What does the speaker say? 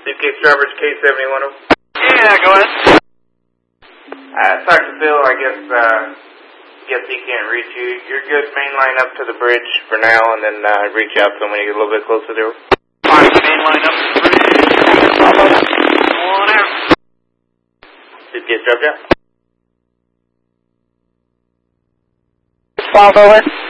Suitcase Drivers K71. Yeah, go ahead. Talk to Bill. I guess he can't reach you. You're good. Main line up to the bridge for now, and then reach out to him when you get a little bit closer to him. Alright, main line up to the bridge. On out. Suitcase dropped out. 12 over.